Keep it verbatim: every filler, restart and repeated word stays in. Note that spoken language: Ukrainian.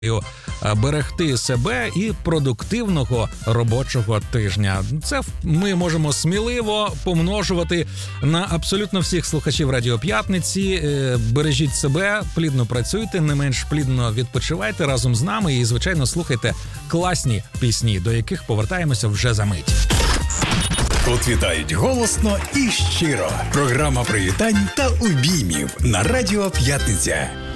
берегти себе і продуктивного робочого тижня. Це ми можемо сміливо помножувати на абсолютно всіх слухачів Радіо П'ятниці. Бережіть себе, плідно працюйте, не менш плідно відпочивайте разом з нами і, звичайно, слухайте класні пісні, до яких повертаємося вже за мить. Тут вітають голосно і щиро. Програма привітань та обіймів на Радіо П'ятниця.